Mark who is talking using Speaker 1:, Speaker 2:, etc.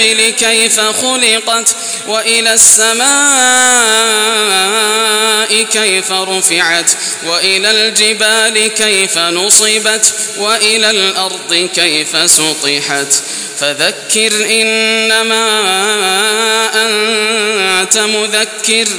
Speaker 1: كيف خلقت وإلى السماء كيف رفعت وإلى الجبال كيف نصبت وإلى الأرض كيف سطحت فذكر إنما أنت مذكر